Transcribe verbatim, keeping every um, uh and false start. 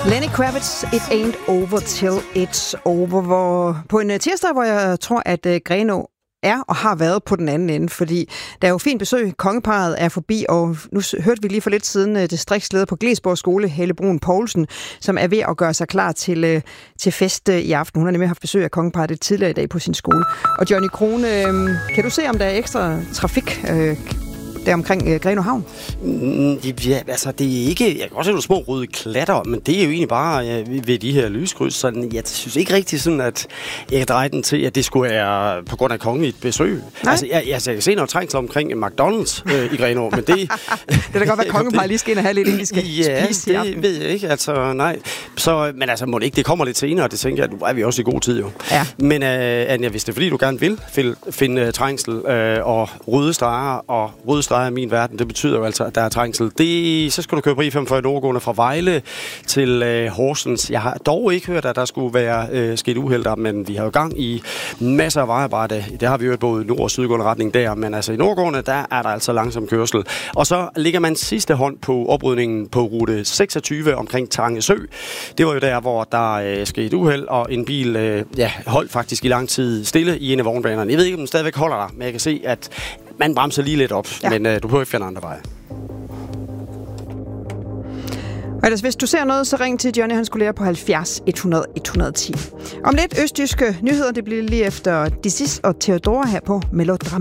Lenny Kravitz, It Ain't Over Till It's Over, hvor på en tirsdag, hvor jeg tror, at uh, Grenaa er og har været på den anden ende, fordi der er jo fint besøg. Kongeparret er forbi, og nu hørte vi lige for lidt siden uh, distriktsleder på Glesborg Skole, Helle Brun Poulsen, som er ved at gøre sig klar til, uh, til fest uh, i aften. Hun har nemlig haft besøg af kongeparret lidt tidligere i dag på sin skole. Og Johnny Krone, uh, kan du se, om der er ekstra trafik uh, der omkring øh, Grenaa Havn? Mm, ja, altså det er ikke... Jeg kan også se nogle små røde klatter, men det er jo egentlig bare ja, ved de her lyskryds. Sådan, jeg synes ikke rigtig sådan, at jeg kan dreje den til, at det skulle være på grund af kongeligt besøg. Nej. Altså, jeg, jeg, jeg kan se noget trængsel omkring McDonald's øh, i Grenaa, men det... det kan da godt være, at kongeparret lige skal ind og have lidt, inden de skal ja, spise i aften. det ved jeg ikke. Altså, nej. Så, men altså, må det ikke, det kommer lidt senere, det tænker jeg, nu er vi også i god tid jo. Ja. Men øh, Anja, hvis det er fordi, du gerne vil finde, finde uh, trængsel øh, og røde streger, og røde streger i min verden, det betyder jo altså, at der er trængsel. Det, så skal du køre på E femogfyrre nordgående fra Vejle til øh, Horsens. Jeg har dog ikke hørt, at der skulle være øh, sket uheld der, men vi har jo gang i masser af vejarbejde. Det har vi jo både nord- og sydgående retning der, men altså i nordgående, der er der altså langsom kørsel. Og så ligger man sidste hånd på oprydningen på rute seksogtyve omkring Tangesø. Det var jo der, hvor der øh, skete uheld, og en bil øh, ja, holdt faktisk i lang tid stille i en af vognbanerne. Jeg ved ikke, om den stadigvæk holder der, men jeg kan se, at man bremser lige lidt op, ja. men øh, du behøver ikke finde andre veje. Og ellers, hvis du ser noget, så ring til Johnny, han skulle lære på halvfjerds et hundrede et hundrede og ti. Om lidt østjyske nyheder, det bliver lige efter Disis og Theodora her på Melodram.